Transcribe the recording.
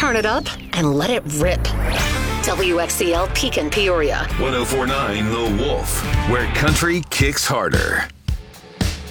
turn it up and let it rip. WXCL Pekin, Peoria. 1049 The Wolf, where country kicks harder.